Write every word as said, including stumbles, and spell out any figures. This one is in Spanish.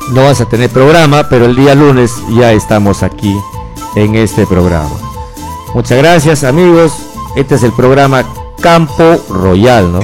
no vas a tener programa, pero el día lunes ya estamos aquí en este programa. Muchas gracias, amigos. Este es el programa Campo Royal, ¿no?